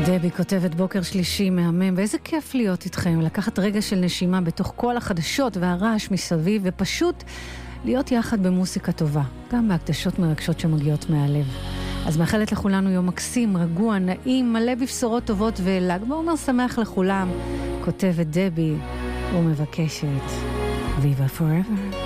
דבי כותבת בוקר שלישי מהמם, ואיזה כיף להיות איתכם, לקחת רגע של נשימה בתוך כל החדשות והרעש מסביב, ופשוט להיות יחד במוסיקה טובה, גם בהקדשות מרגשות שמגיעות מהלב. אז מאחלת לכולנו יום מקסים, רגוע, נעים, מלא בבשורות טובות ול"ג בעומר שמח לכולם, כותבת דבי ומבקשת Viva Forever.